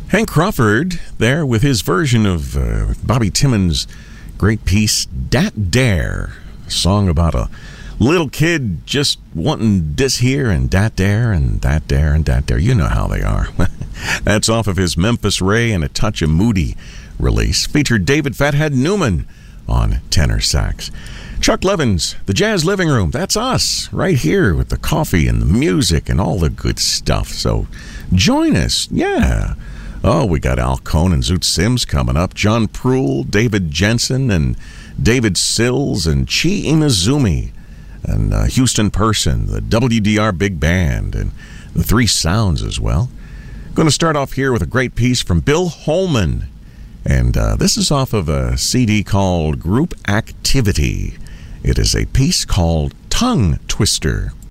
Hank Crawford there with his version of Bobby Timmons' great piece, Dat Dare, a song about a little kid just wanting this here and that there and that there and that there. You know how they are. That's off of his Memphis Ray and a Touch of Moody release. Featured David Fathead Newman on tenor sax. Chuck Levin's The Jazz Living Room. That's us right here with the coffee and the music and all the good stuff. So join us. Yeah. Oh, we got Al Cohn and Zoot Sims coming up. John Proul, David Jensen, and David Sills, and Chi Imazumi, and Houston Person, the WDR Big Band, and the Three Sounds as well. Going to start off here with a great piece from Bill Holman. And this is off of a CD called Group Activity. It is a piece called Tongue Twister.